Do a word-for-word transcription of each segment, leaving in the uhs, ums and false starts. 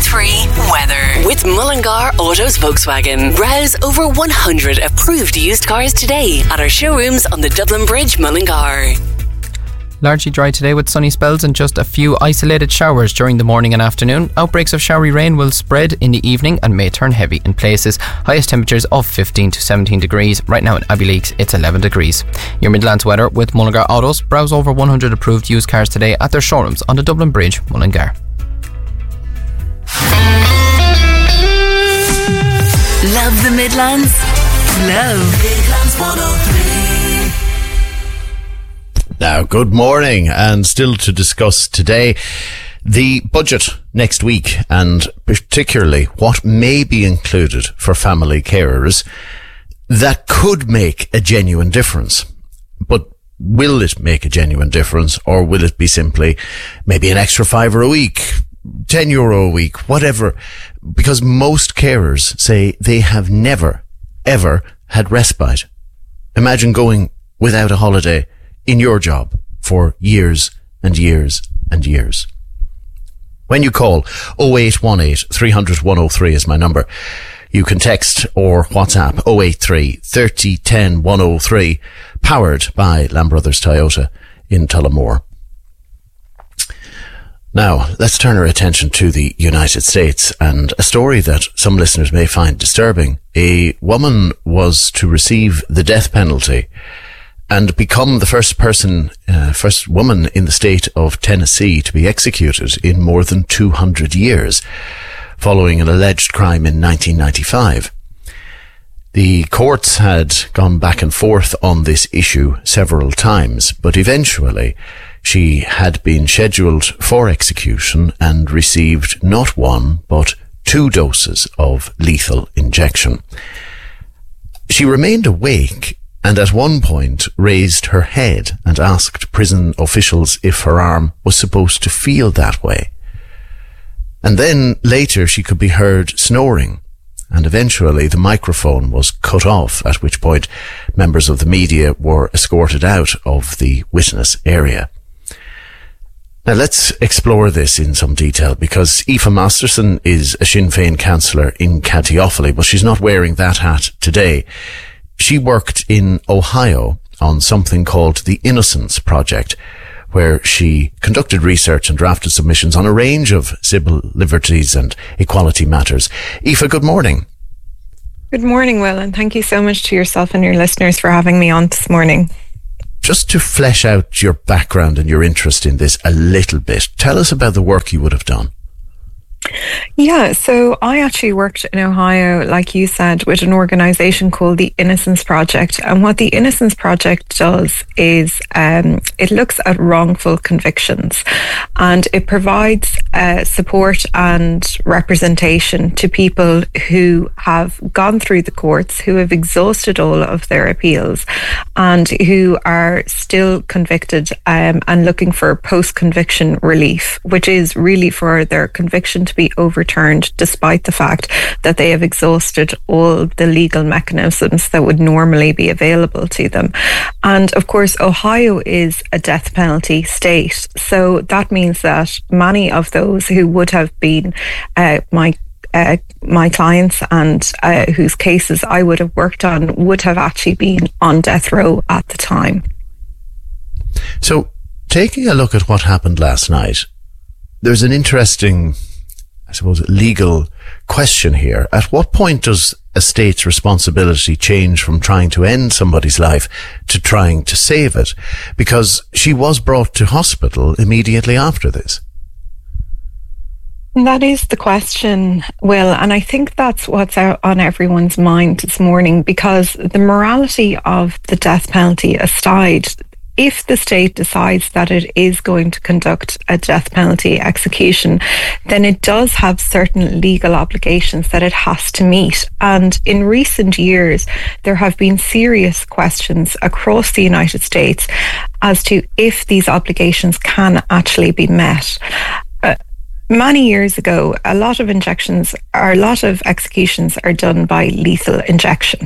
three weather. With Mullingar Autos Volkswagen. Browse over one hundred approved used cars today at our showrooms on the Dublin Bridge, Mullingar. Largely dry today with sunny spells and just a few isolated showers during the morning and afternoon. Outbreaks of showery rain will spread in the evening and may turn heavy in places. Highest temperatures of fifteen to seventeen degrees. Right now in Abbeyleix it's eleven degrees. Your Midlands weather with Mullingar Autos. Browse over one hundred approved used cars today at their showrooms on the Dublin Bridge, Mullingar. Love the Midlands? Love Midlands one oh three. Now, good morning, and still to discuss today the budget next week, and particularly what may be included for family carers that could make a genuine difference. But will it make a genuine difference, or will it be simply maybe an extra fiver a week, ten euro a week, whatever? Because most carers say they have never, ever had respite. Imagine going without a holiday in your job for years and years and years. When you call oh eight one eight, three hundred, one oh three is my number. You can text or WhatsApp oh eight three, thirty, ten, one oh three, powered by Lamb Brothers Toyota in Tullamore. Now, let's turn our attention to the United States and a story that some listeners may find disturbing. A woman was to receive the death penalty and become the first person, uh, first woman in the state of Tennessee to be executed in more than two hundred years, following an alleged crime in nineteen ninety-five. The courts had gone back and forth on this issue several times, but eventually she had been scheduled for execution and received not one, but two doses of lethal injection. She remained awake and at one point raised her head and asked prison officials if her arm was supposed to feel that way. And then later she could be heard snoring, and eventually the microphone was cut off, at which point members of the media were escorted out of the witness area. Now let's explore this in some detail, because Aoife Masterson is a Sinn Féin councillor in County Offaly, but she's not wearing that hat today. She worked in Ohio on something called the Innocence Project, where she conducted research and drafted submissions on a range of civil liberties and equality matters. Aoife, good morning. Good morning, Will, and thank you so much to yourself and your listeners for having me on this morning. Just to flesh out your background and your interest in this a little bit, tell us about the work you would have done. Yeah, so I actually worked in Ohio, like you said, with an organisation called the Innocence Project. And what the Innocence Project does is um, it looks at wrongful convictions, and it provides uh, support and representation to people who have gone through the courts, who have exhausted all of their appeals, and who are still convicted um, and looking for post-conviction relief, which is really for their conviction to be overturned despite the fact that they have exhausted all the legal mechanisms that would normally be available to them. And of course, Ohio is a death penalty state, so that means that many of those who would have been uh, my Uh, my clients and uh, whose cases I would have worked on would have actually been on death row at the time. So, taking a look at what happened last night, there's an interesting, I suppose, legal question here. At what point does a state's responsibility change from trying to end somebody's life to trying to save it? Because she was brought to hospital immediately after this. That is the question, Will, and I think that's what's out on everyone's mind this morning, because the morality of the death penalty aside, if the state decides that it is going to conduct a death penalty execution, then it does have certain legal obligations that it has to meet. And in recent years, there have been serious questions across the United States as to if these obligations can actually be met. Uh, Many years ago, a lot of injections, or a lot of executions are done by lethal injection.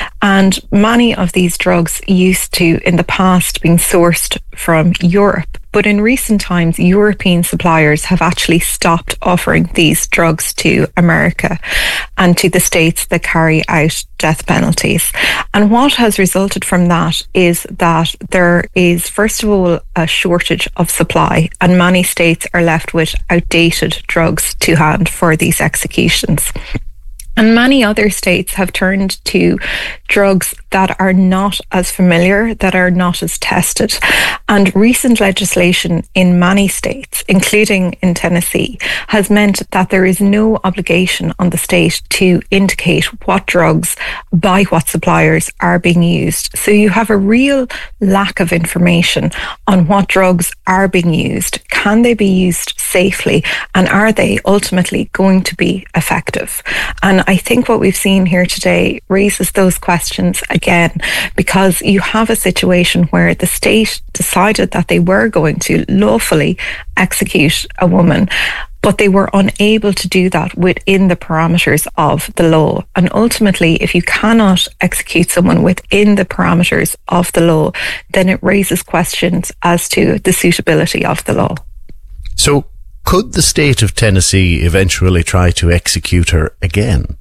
And many of these drugs used to, in the past, being sourced from Europe. But in recent times, European suppliers have actually stopped offering these drugs to America and to the states that carry out death penalties. And what has resulted from that is that there is, first of all, a shortage of supply, and many states are left with outdated drugs to hand for these executions. And many other states have turned to drugs that are not as familiar, that are not as tested. And recent legislation in many states, including in Tennessee, has meant that there is no obligation on the state to indicate what drugs by what suppliers are being used. So you have a real lack of information on what drugs are being used. Can they be used safely? And are they ultimately going to be effective? And I think what we've seen here today raises those questions again, because you have a situation where the state decided that they were going to lawfully execute a woman, but they were unable to do that within the parameters of the law. And ultimately, if you cannot execute someone within the parameters of the law, then it raises questions as to the suitability of the law. So could the state of Tennessee eventually try to execute her again?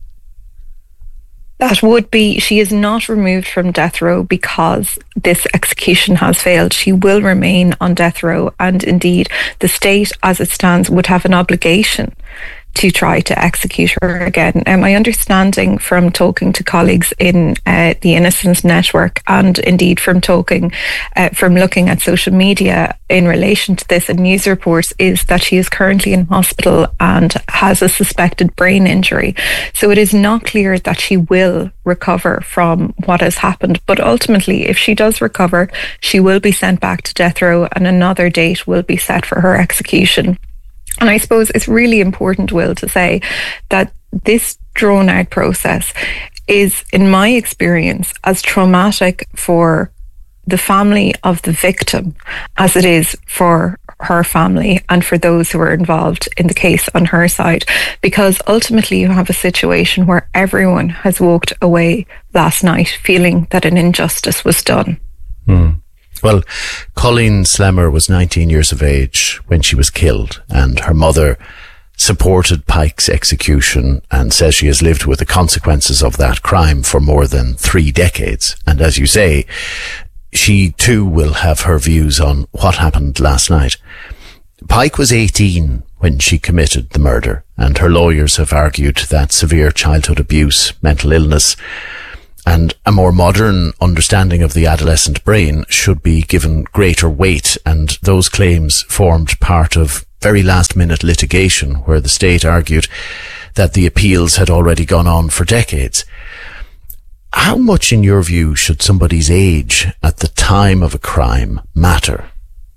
That would be, she is not removed from death row because this execution has failed. She will remain on death row, and indeed the state as it stands would have an obligation to try to execute her again. And my understanding from talking to colleagues in uh, the Innocence Network, and indeed from talking, uh, from looking at social media in relation to this and news reports, is that she is currently in hospital and has a suspected brain injury. So it is not clear that she will recover from what has happened. But ultimately, if she does recover, she will be sent back to death row and another date will be set for her execution. And I suppose it's really important, Will, to say that this drawn out process is, in my experience, as traumatic for the family of the victim as it is for her family and for those who are involved in the case on her side, because ultimately you have a situation where everyone has walked away last night feeling that an injustice was done. Hmm. Well, Colleen Slemmer was nineteen years of age when she was killed, and her mother supported Pike's execution and says she has lived with the consequences of that crime for more than three decades. And as you say, she too will have her views on what happened last night. Pike was eighteen when she committed the murder, and her lawyers have argued that severe childhood abuse, mental illness, and a more modern understanding of the adolescent brain should be given greater weight, and those claims formed part of very last-minute litigation where the state argued that the appeals had already gone on for decades. How much, in your view, should somebody's age at the time of a crime matter?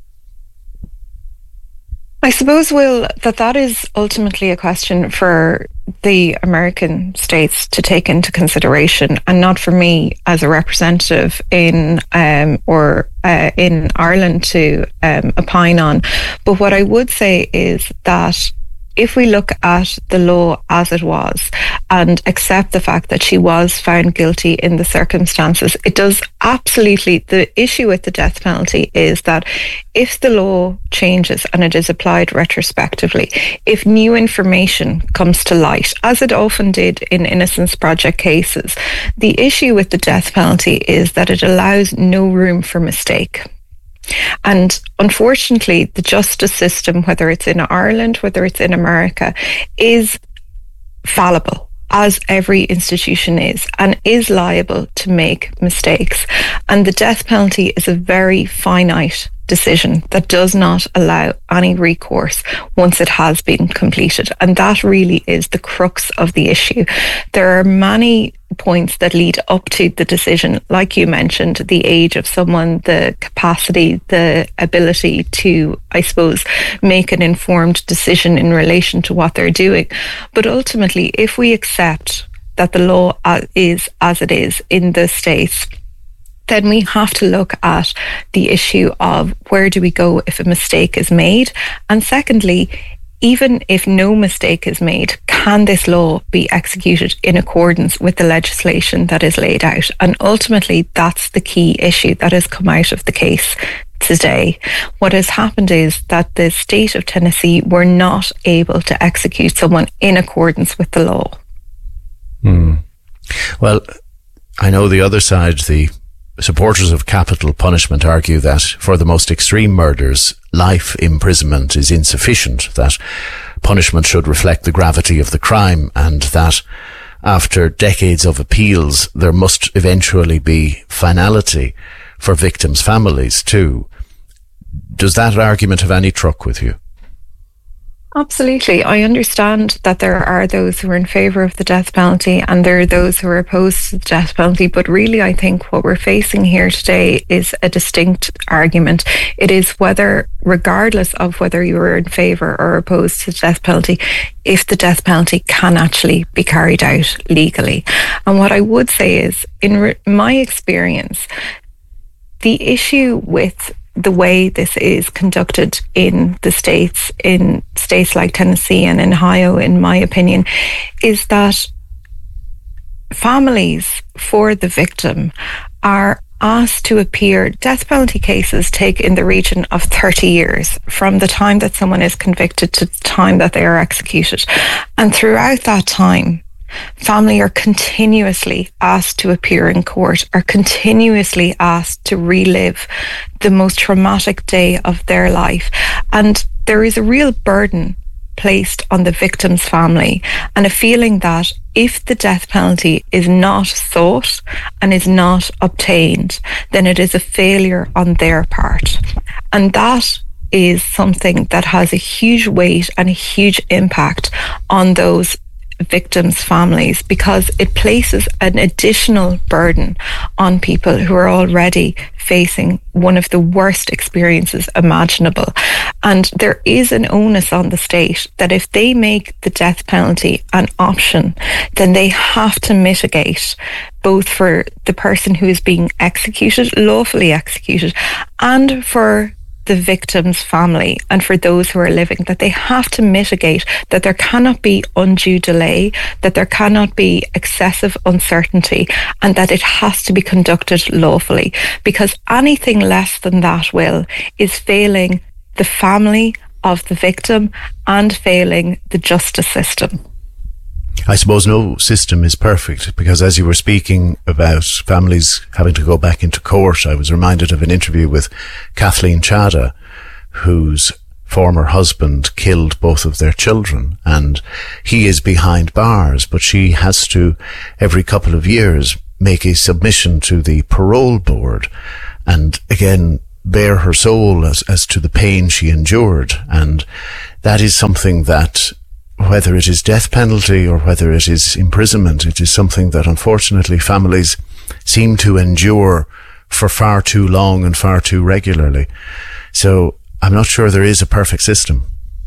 I suppose, Will, that that is ultimately a question for the American states to take into consideration, and not for me as a representative in um, or uh, in Ireland to um, opine on. But what I would say is that if we look at the law as it was and accept the fact that she was found guilty in the circumstances, it does absolutely, the issue with the death penalty is that if the law changes and it is applied retrospectively, if new information comes to light, as it often did in Innocence Project cases, the issue with the death penalty is that it allows no room for mistake. And unfortunately, the justice system, whether it's in Ireland, whether it's in America, is fallible, as every institution is, and is liable to make mistakes. And the death penalty is a very finite decision that does not allow any recourse once it has been completed. And that really is the crux of the issue. There are many points that lead up to the decision, like you mentioned, the age of someone, the capacity, the ability to, I suppose, make an informed decision in relation to what they're doing. But ultimately, if we accept that the law is as it is in the States, then we have to look at the issue of where do we go if a mistake is made? And secondly, even if no mistake is made, can this law be executed in accordance with the legislation that is laid out? And ultimately, that's the key issue that has come out of the case today. What has happened is that the state of Tennessee were not able to execute someone in accordance with the law. Hmm. Well, I know the other side, the supporters of capital punishment, argue that for the most extreme murders, life imprisonment is insufficient, that punishment should reflect the gravity of the crime, and that after decades of appeals, there must eventually be finality for victims' families too. Does that argument have any truck with you? Absolutely. I understand that there are those who are in favour of the death penalty and there are those who are opposed to the death penalty. But really, I think what we're facing here today is a distinct argument. It is whether, regardless of whether you are in favour or opposed to the death penalty, if the death penalty can actually be carried out legally. And what I would say is, in re- my experience, the issue with the way this is conducted in the states, in states like Tennessee and in Ohio, in my opinion, is that families for the victim are asked to appear. Death penalty cases take in the region of thirty years from the time that someone is convicted to the time that they are executed. And throughout that time, family are continuously asked to appear in court, are continuously asked to relive the most traumatic day of their life. And there is a real burden placed on the victim's family and a feeling that if the death penalty is not sought and is not obtained, then it is a failure on their part. And that is something that has a huge weight and a huge impact on those victims' families, because it places an additional burden on people who are already facing one of the worst experiences imaginable. And there is an onus on the state that if they make the death penalty an option, then they have to mitigate both for the person who is being executed, lawfully executed, and for the victim's family and for those who are living, that they have to mitigate that there cannot be undue delay, that there cannot be excessive uncertainty, and that it has to be conducted lawfully, because anything less than that, Will, is failing the family of the victim and failing the justice system. I suppose no system is perfect, because as you were speaking about families having to go back into court, I was reminded of an interview with Kathleen Chada, whose former husband killed both of their children, and he is behind bars, but she has to, every couple of years, make a submission to the parole board and again bare her soul as, as to the pain she endured. And that is something that, whether it is death penalty or whether it is imprisonment, it is something that unfortunately families seem to endure for far too long and far too regularly. So I'm not sure there is a perfect system.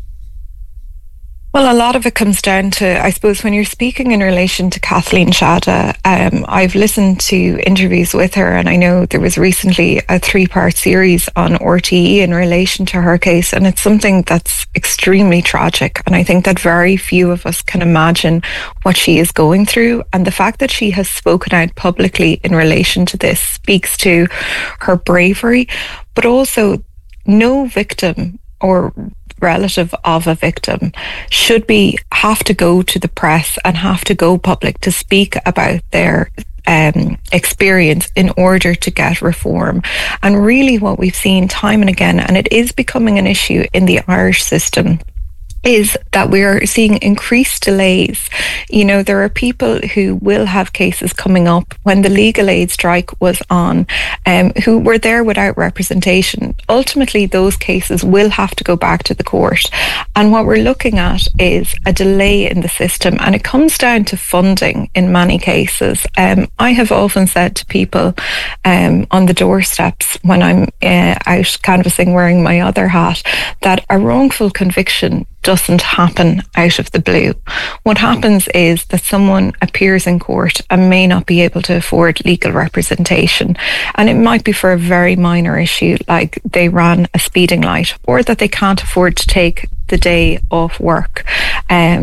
Well, a lot of it comes down to, I suppose, when you're speaking in relation to Kathleen Chada, um, I've listened to interviews with her, and I know there was recently a three-part series on R T E in relation to her case, and it's something that's extremely tragic. And I think that very few of us can imagine what she is going through. And the fact that she has spoken out publicly in relation to this speaks to her bravery, but also no victim or relative of a victim should be have to go to the press and have to go public to speak about their um, experience in order to get reform. And really what we've seen time and again, and it is becoming an issue in the Irish system, is that we are seeing increased delays. You know, there are people who will have cases coming up when the legal aid strike was on, um, who were there without representation. Ultimately, those cases will have to go back to the court. And what we're looking at is a delay in the system, and it comes down to funding in many cases. Um, I have often said to people um, on the doorsteps when I'm uh, out canvassing wearing my other hat, that a wrongful conviction doesn't happen out of the blue. What happens is that someone appears in court and may not be able to afford legal representation. And it might be for a very minor issue, like they ran a speeding light, or that they can't afford to take the day off work. Um,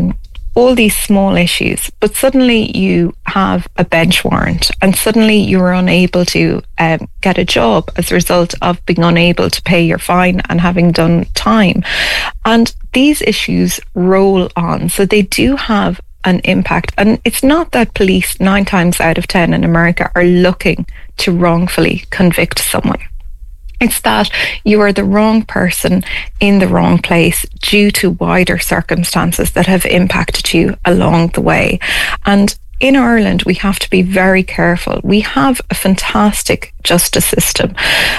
all these small issues, but suddenly you have a bench warrant and suddenly you're unable to um, get a job as a result of being unable to pay your fine and having done time. And these issues roll on. So they do have an impact. And it's not that police nine times out of ten in America are looking to wrongfully convict someone. It's that you are the wrong person in the wrong place due to wider circumstances that have impacted you along the way. And in Ireland, we have to be very careful. We have a fantastic justice system,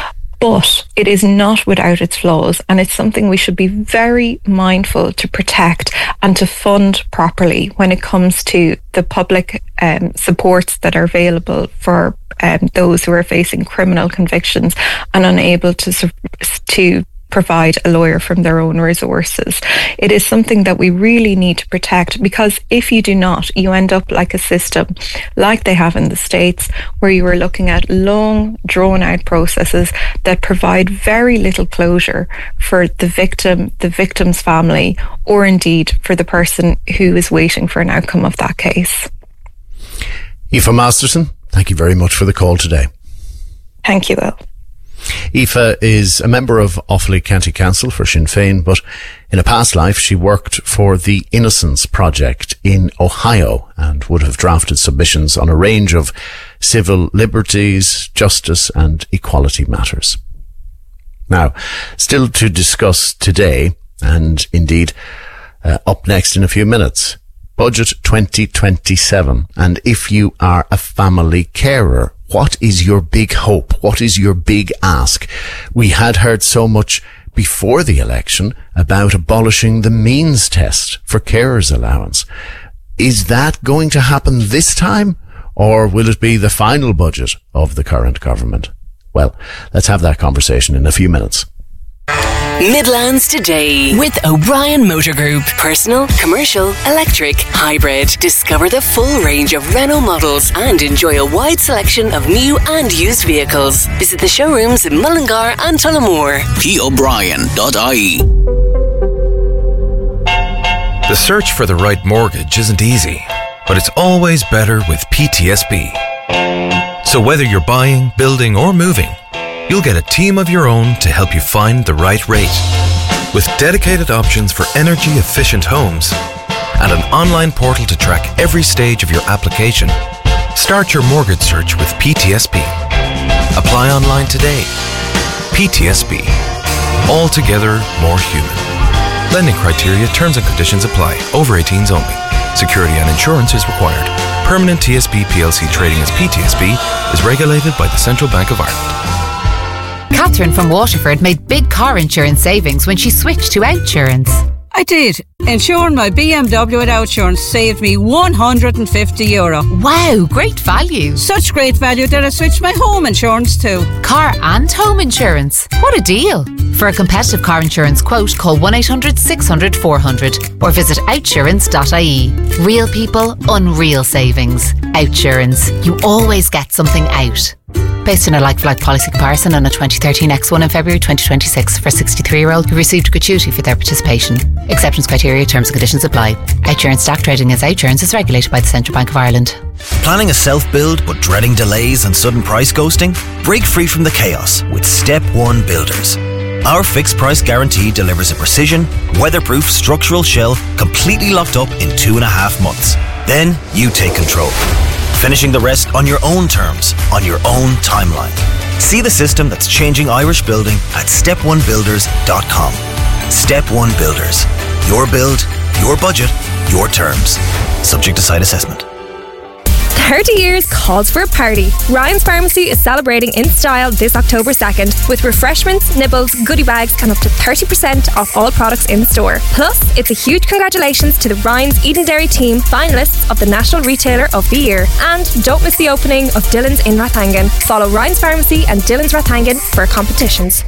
but it is not without its flaws, and it's something we should be very mindful to protect and to fund properly when it comes to the public um, supports that are available for um, those who are facing criminal convictions and unable to to provide a lawyer from their own resources. It is something that we really need to protect, because if you do not, you end up like a system like they have in the States, where you are looking at long, drawn-out processes that provide very little closure for the victim, the victim's family, or indeed for the person who is waiting for an outcome of that case. Aoife Masterson, thank you very much for the call today. Thank you, Will. Aoife is a member of Offaly County Council for Sinn Féin, but in a past life she worked for the Innocence Project in Ohio and would have drafted submissions on a range of civil liberties, justice and equality matters. Now, still to discuss today, and indeed uh, up next in a few minutes, Budget twenty twenty-seven. And if you are a family carer, what is your big hope? What is your big ask? We had heard so much before the election about abolishing the means test for carers allowance. Is that going to happen this time, or will it be the final budget of the current government? Well, let's have that conversation in a few minutes. Midlands Today with O'Brien Motor Group. Personal, commercial, electric, hybrid. Discover the full range of Renault models and enjoy a wide selection of new and used vehicles. Visit the showrooms in Mullingar and Tullamore. p o'brien dot I E. The search for the right mortgage isn't easy, but it's always better with P T S B. So whether you're buying, building or moving, you'll get a team of your own to help you find the right rate. With dedicated options for energy-efficient homes and an online portal to track every stage of your application, start your mortgage search with P T S B. Apply online today. P T S B. Altogether more human. Lending criteria, terms and conditions apply. Over eighteens only. Security and insurance is required. Permanent T S B P L C trading as P T S B is regulated by the Central Bank of Ireland. Catherine from Waterford made big car insurance savings when she switched to Outsurance. I did. Insuring my B M W with Outsurance saved me one hundred fifty euro. Wow, great value. Such great value that I switched my home insurance too. Car and home insurance. What a deal. For a competitive car insurance quote, call one eight hundred six hundred four hundred or visit outsurance dot I E. Real people, unreal savings. Outsurance. You always get something out. Based on a like-for-like policy comparison on a twenty thirteen X one in February twenty twenty-six for a sixty-three-year-old who received a gratuity for their participation. Exceptions, criteria, terms and conditions apply. Outsurance stock trading as Outsurance is regulated by the Central Bank of Ireland. Planning a self-build but dreading delays and sudden price ghosting? Break free from the chaos with Step one Builders. Our fixed price guarantee delivers a precision, weatherproof structural shell completely locked up in two and a half months. Then you take control. Finishing the rest on your own terms, on your own timeline. See the system that's changing Irish building at step one builders dot com. Step one Builders. Your build, your budget, your terms. Subject to site assessment. thirty years calls for a party. Ryan's Pharmacy is celebrating in style this October second with refreshments, nibbles, goodie bags and up to thirty percent off all products in the store. Plus, it's a huge congratulations to the Ryan's Eden Dairy team, finalists of the National Retailer of the Year. And don't miss the opening of Dillon's in Rathangan. Follow Ryan's Pharmacy and Dillon's Rathangan for competitions.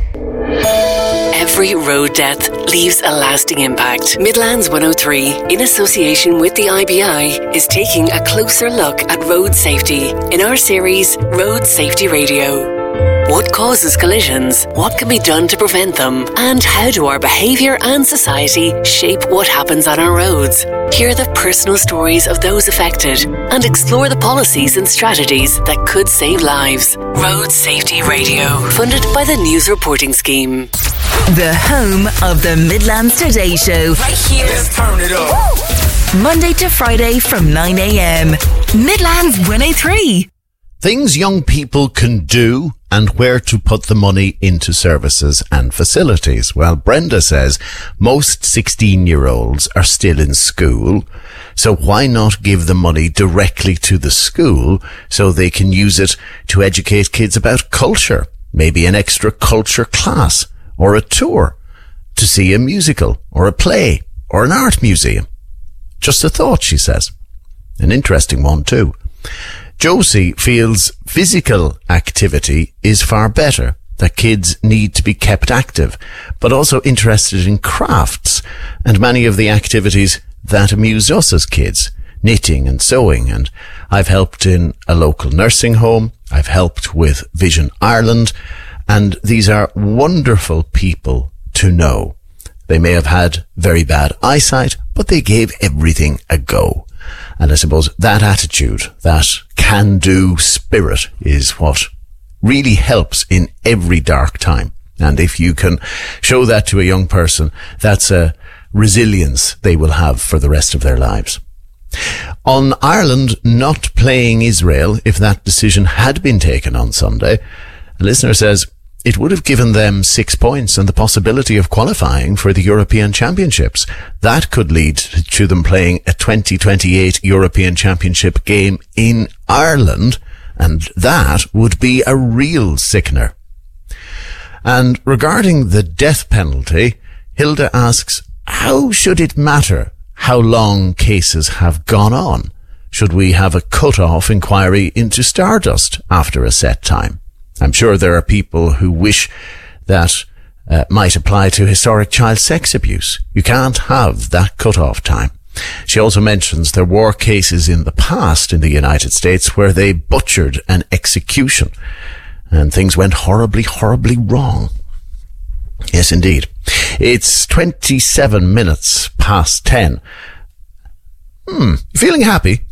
Every road death leaves a lasting impact. Midlands one oh three, in association with the I B I, is taking a closer look at road safety in our series Road Safety Radio. What causes collisions? What can be done to prevent them? And how do our behaviour and society shape what happens on our roads? Hear the personal stories of those affected and explore the policies and strategies that could save lives. Road Safety Radio, funded by the News Reporting Scheme. The home of the Midlands Today Show. Right here. Let's turn it up. Monday to Friday from nine a.m. Midlands one oh three. Things young people can do and where to put the money into services and facilities. Well, Brenda says most sixteen-year-olds are still in school, so why not give the money directly to the school so they can use it to educate kids about culture, maybe an extra culture class or a tour, to see a musical or a play or an art museum. Just a thought, she says. An interesting one too. Josie feels physical activity is far better, that kids need to be kept active, but also interested in crafts and many of the activities that amuse us as kids, knitting and sewing. And I've helped in a local nursing home. I've helped with Vision Ireland, and these are wonderful people to know. They may have had very bad eyesight, but they gave everything a go. And I suppose that attitude, that can-do spirit is what really helps in every dark time. And if you can show that to a young person, that's a resilience they will have for the rest of their lives. On Ireland not playing Israel, if that decision had been taken on Sunday, a listener says it would have given them six points and the possibility of qualifying for the European Championships. That could lead to them playing a twenty twenty-eight European Championship game in Ireland, and that would be a real sickener. And regarding the death penalty, Hilda asks, how should it matter how long cases have gone on? Should we have a cut-off inquiry into Stardust after a set time? I'm sure there are people who wish that uh, might apply to historic child sex abuse. You can't have that cut-off time. She also mentions there were cases in the past in the United States where they butchered an execution and things went horribly, horribly wrong. Yes, indeed. It's twenty-seven minutes past ten. Hmm, feeling happy?